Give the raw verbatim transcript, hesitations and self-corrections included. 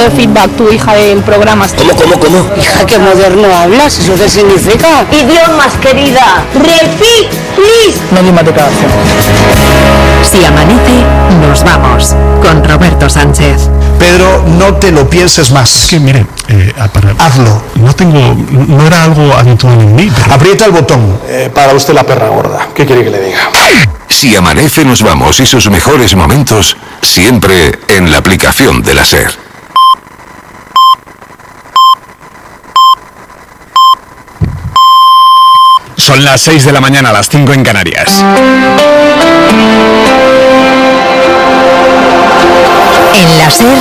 de feedback tu hija del programa? ¿Cómo, cómo, cómo? Hija, qué moderno hablas, ¿eso qué significa? Idiomas, querida. Repeat, please. No hay más declaración. Si amanece, nos vamos. Con Roberto Sánchez. Pedro, no te lo pienses más. Es que, mire, eh, para, hazlo. No tengo, no era algo habitual en mí. Pero... Aprieta el botón eh, para usted la perra gorda. ¿Qué quiere que le diga? Si amanece, nos vamos y sus mejores momentos siempre en la aplicación de la SER. Son las seis de la mañana, las cinco en Canarias. En la SER